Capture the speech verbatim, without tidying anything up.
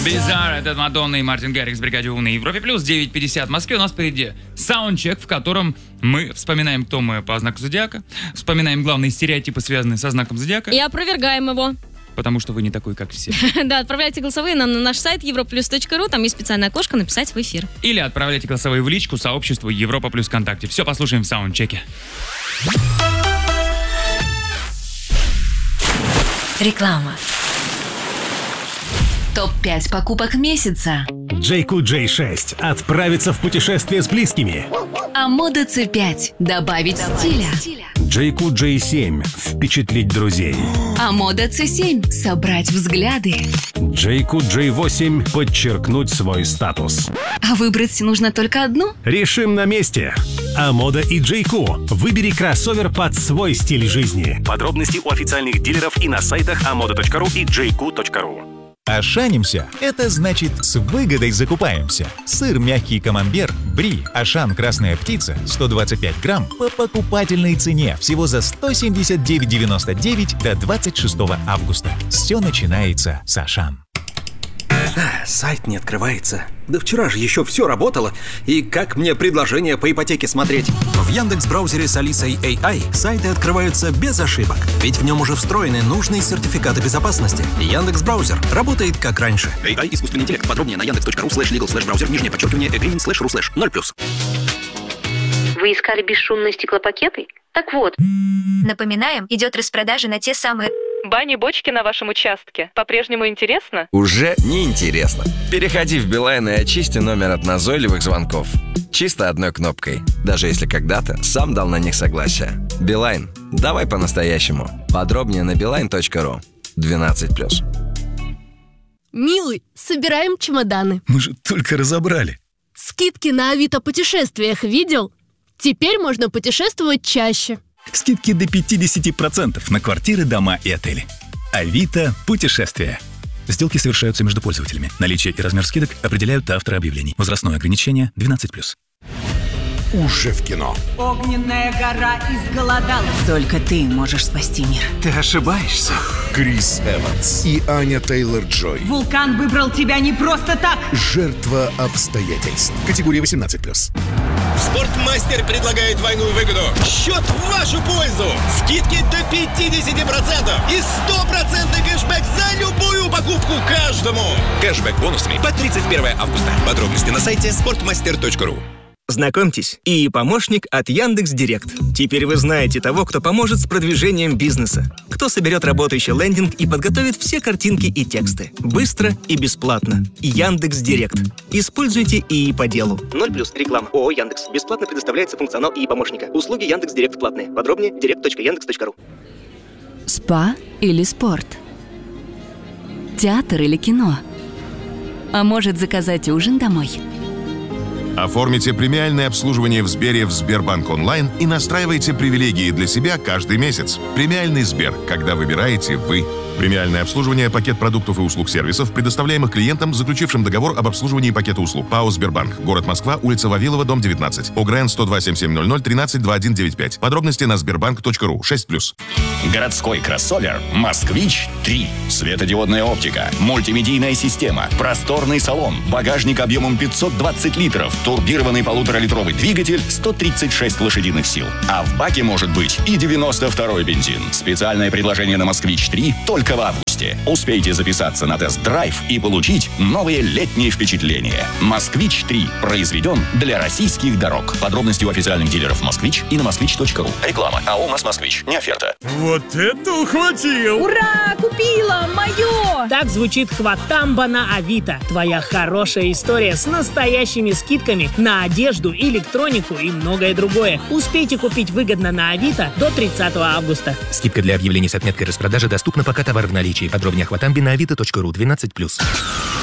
Bizarre, это Мадонна и Мартин Гаррикс в бригаде У на Европе плюс. девять пятьдесят в Москве. У нас впереди саундчек, в котором мы вспоминаем, кто мы по знаку зодиака, вспоминаем главные стереотипы, связанные со знаком зодиака. И опровергаем его. Потому что вы не такой, как все. Да, отправляйте голосовые нам на наш сайт европлюс точка ру, там есть специальное окошко «Написать в эфир». Или отправляйте голосовые в личку сообществу Европа плюс ВКонтакте. Все послушаем в саундчеке. Реклама. топ пять покупок месяца. Джейку джей шесть. Отправиться в путешествие с близкими. Амода си пять. Добавить стиля. Джейку джей семь. Впечатлить друзей. Амода си семь. Собрать взгляды. Джейку джей восемь. Подчеркнуть свой статус. А выбрать нужно только одну? Решим на месте. Амода и Джейку. Выбери кроссовер под свой стиль жизни. Подробности у официальных дилеров и на сайтах амода точка ру и джейку точка ру. Ашанимся – это значит с выгодой закупаемся. Сыр мягкий камамбер, бри, Ашан красная птица, сто двадцать пять грамм по покупательной цене всего за сто семьдесят девять девяносто девять до двадцать шестого августа. Все начинается с Ашан. Сайт не открывается. Да вчера же еще все работало. И как мне предложение по ипотеке смотреть? В Яндекс.Браузере с Алисой эй ай сайты открываются без ошибок. Ведь в нем уже встроены нужные сертификаты безопасности. Яндекс.Браузер работает как раньше. эй ай искусственный интеллект. Подробнее на яндекс точка ру слэш лигал слэш браузер нижнее подчеркивание agreement слэш ру слэш ноль плюс. Вы искали бесшумные стеклопакеты? Так вот. Напоминаем, идет распродажа на те самые... Бани-бочки на вашем участке. По-прежнему интересно? Уже не интересно. Переходи в Билайн и очисти номер от назойливых звонков. Чисто одной кнопкой. Даже если когда-то сам дал на них согласие. Билайн. Давай по-настоящему. Подробнее на билайн точка ру. двенадцать плюс. Милый, собираем чемоданы. Мы же только разобрали. Скидки на Авито путешествиях видел? Теперь можно путешествовать чаще. Скидки до пятьдесят процентов на квартиры, дома и отели. Авито путешествия. Сделки совершаются между пользователями. Наличие и размер скидок определяют авторы объявлений. Возрастное ограничение двенадцать плюс. Уже в кино. Огненная гора изголодалась. Только ты можешь спасти мир. Ты ошибаешься. Крис Эванс и Аня Тейлор-Джой. Вулкан выбрал тебя не просто так. Жертва обстоятельств. Категория восемнадцать плюс. Спортмастер предлагает двойную выгоду. Счет в вашу пользу. Скидки до пятьдесят процентов и сто процентов кэшбэк за любую покупку каждому. Кэшбэк бонусами по тридцать первого августа. Подробности на сайте спортмастер точка ру. Знакомьтесь, ИИ помощник от Яндекс.Директ. Теперь вы знаете того, кто поможет с продвижением бизнеса, кто соберет работающий лендинг и подготовит все картинки и тексты. Быстро и бесплатно. Яндекс.Директ. Используйте ИИ по делу. ноль плюс. Реклама. ООО «Яндекс». Бесплатно предоставляется функционал ИИ помощника. Услуги Яндекс.Директ платные. Подробнее директ точка яндекс точка ру. Спа или спорт? Театр или кино? А может, заказать ужин домой? Оформите премиальное обслуживание в Сбере в Сбербанк онлайн и настраивайте привилегии для себя каждый месяц. Премиальный Сбер, когда выбираете вы. Премиальное обслуживание, пакет продуктов и услуг сервисов, предоставляемых клиентам, заключившим договор об обслуживании пакета услуг. ПАО «Сбербанк». Город Москва, улица Вавилова, дом девятнадцать. ОГРН сто два семь семь ноль ноль тринадцать двадцать один девяносто пять. Подробности на сбербанк точка ру. шесть плюс. Городской кроссовер «Москвич три». Светодиодная оптика, мультимедийная система, просторный салон, багажник объемом пятьсот двадцать литров, турбированный полуторалитровый двигатель, сто тридцать шесть лошадиных сил. А в баке может быть и девяносто второй бензин. Специальное предложение на «Москвич три» только в августе. Успейте записаться на тест-драйв и получить новые летние впечатления. «Москвич три» произведен для российских дорог. Подробности у официальных дилеров «Москвич» и на москвич точка ру. Реклама. А у нас «Москвич». Не оферта. Вот это ухватил! Ура! Купила! Мое! Так звучит хватамба на Авито. Твоя хорошая история с настоящими скидками на одежду, электронику и многое другое. Успейте купить выгодно на Авито до тридцатого августа. Скидка для объявлений с отметкой распродажи доступна, пока товар в наличии. Подробнее о хватамбе на авито точка ру. двенадцать плюс.